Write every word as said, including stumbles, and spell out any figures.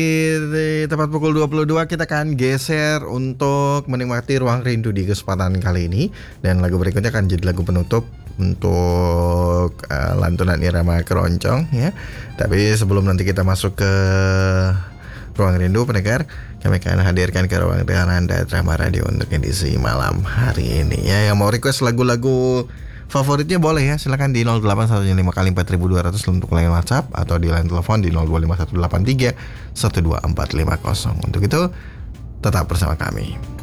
Di tepat pukul dua puluh dua kita akan geser untuk menikmati Ruang Rindu di kesempatan kali ini. Dan lagu berikutnya akan jadi lagu penutup untuk uh, lantunan irama keroncong ya. Tapi sebelum nanti kita masuk ke Ruang Rindu pendengar, kami akan hadirkan ke ruang dengan Anda Drama Radio untuk edisi malam hari ini ya. Yang mau request lagu-lagu favoritnya boleh ya, silakan di nol delapan satu lima kali empat ribu dua ratus untuk line WhatsApp atau di line telepon di nol dua lima satu delapan tiga satu dua empat lima nol. Untuk itu tetap bersama kami.